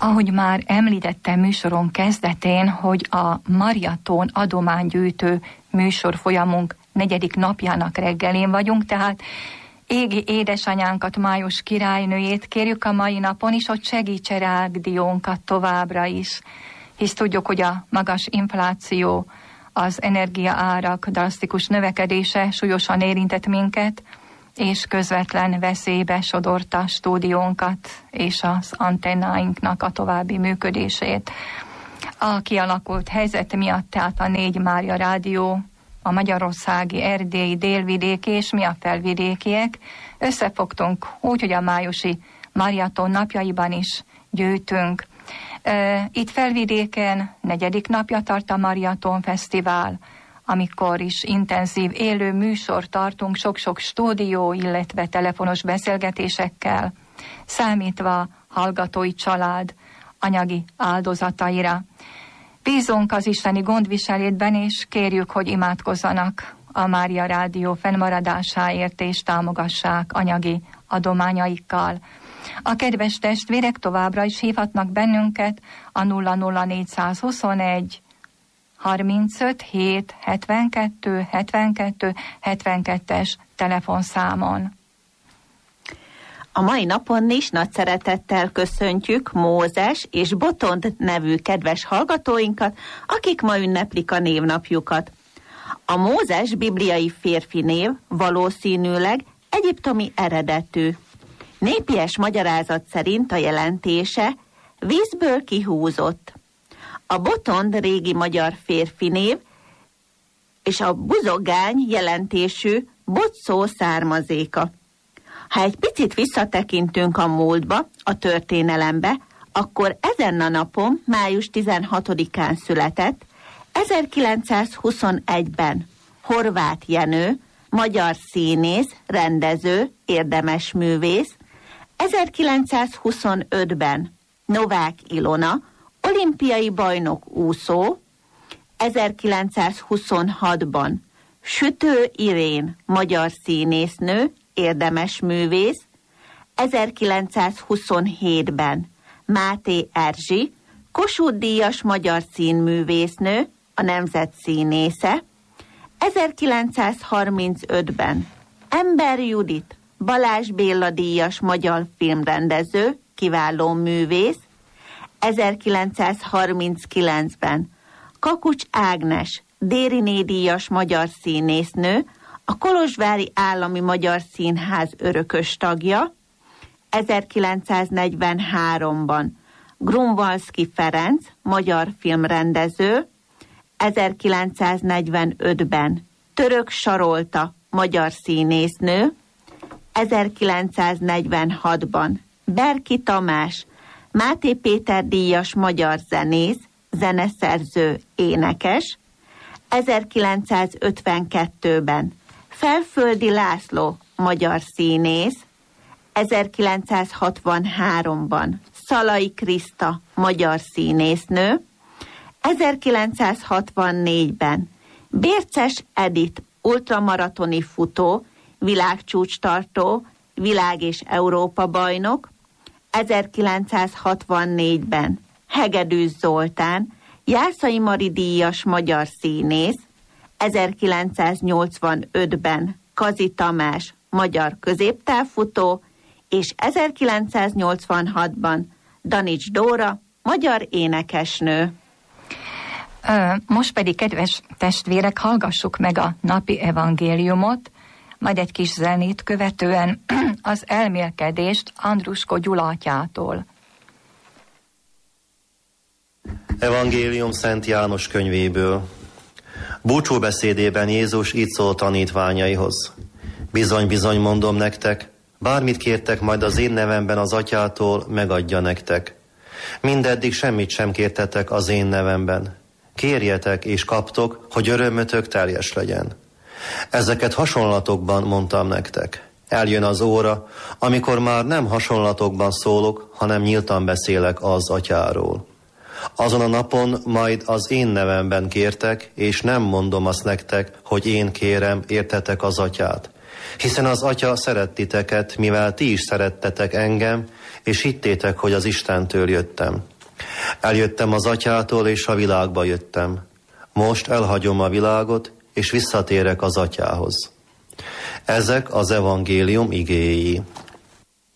Ahogy már említettem műsoron kezdetén, hogy a maraton adománygyűjtő műsorfolyamunk 4. napjának reggelén vagyunk, tehát égi édesanyánkat, Május királynőjét kérjük a mai napon is, hogy segítse rádiónkat továbbra is, hisz tudjuk, hogy a magas infláció, az energiaárak drasztikus növekedése súlyosan érintett minket, és közvetlen veszélybe sodorta stúdiónkat és az antennáinknak a további működését. A kialakult helyzet miatt tehát a 4 Mária Rádió, a magyarországi, erdélyi, délvidéki és mi a felvidékiek összefogtunk úgy, hogy a májusi maraton napjaiban is gyűjtünk. Itt felvidéken 4. napja tart a Maraton Fesztivál, amikor is intenzív élő műsor tartunk sok-sok stúdió, illetve telefonos beszélgetésekkel, számítva hallgatói család anyagi áldozataira. Bízunk az isteni gondviseletben, és kérjük, hogy imádkozzanak a Mária Rádió fennmaradásáért, és támogassák anyagi adományaikkal. A kedves testvérek továbbra is hívhatnak bennünket a 00421 35 7 72 72 72-es telefonszámon. A mai napon is nagy szeretettel köszöntjük Mózes és Botond nevű kedves hallgatóinkat, akik ma ünneplik a névnapjukat. A Mózes bibliai férfi név valószínűleg egyiptomi eredetű. Népies magyarázat szerint a jelentése vízből kihúzott. A Botond régi magyar férfi név, és a buzogány jelentésű botszó származéka. Ha egy picit visszatekintünk a múltba, a történelembe, akkor ezen a napon, május 16-án született, 1921-ben Horváth Jenő, magyar színész, rendező, érdemes művész, 1925-ben Novák Ilona, olimpiai bajnok úszó, 1926-ban Sütő Irén, magyar színésznő, érdemes művész, 1927-ben Máté Erzsi, Kossuth-díjas magyar színművésznő, a nemzet színésze, 1935-ben Ember Judit, Balázs Béla díjas magyar filmrendező, kiváló művész, 1939-ben Kakucs Ágnes, Dériné díjas magyar színésznő, a Kolozsvári Állami Magyar Színház örökös tagja, 1943-ban Grunwaldzki Ferenc, magyar filmrendező, 1945-ben Török Sarolta, magyar színésznő, 1946-ban Berki Tamás, Máté Péter díjas magyar zenész, zeneszerző, énekes, 1952-ben Felföldi László, magyar színész, 1963-ban Szalai Kriszta, magyar színésznő, 1964-ben Bérces Edit, ultramaratoni futó, világcsúcstartó, világ- és Európa bajnok, 1964-ben Hegedűs Zoltán, Jászai Mari díjas magyar színész, 1985-ben Kazi Tamás, magyar középtávfutó, és 1986-ban Danics Dóra, magyar énekesnő. Most pedig, kedves testvérek, hallgassuk meg a napi evangéliumot, majd egy kis zenét követően az elmélkedést Andrusko Gyula atyától. Evangélium Szent János könyvéből. Búcsúbeszédében Jézus így szól tanítványaihoz. Bizony, bizony mondom nektek, bármit kértek majd az én nevemben az atyától, megadja nektek. Mindeddig semmit sem kértetek az én nevemben. Kérjetek és kaptok, hogy örömötök teljes legyen. Ezeket hasonlatokban mondtam nektek. Eljön az óra, amikor már nem hasonlatokban szólok, hanem nyíltan beszélek az atyáról. Azon a napon majd az én nevemben kértek, és nem mondom azt nektek, hogy én kérem, értetek az atyát. Hiszen az atya szeret titeket, mivel ti is szerettetek engem, és hittétek, hogy az Istentől jöttem. Eljöttem az Atyától, és a világba jöttem. Most elhagyom a világot, és visszatérek az Atyához. Ezek az evangélium igéi.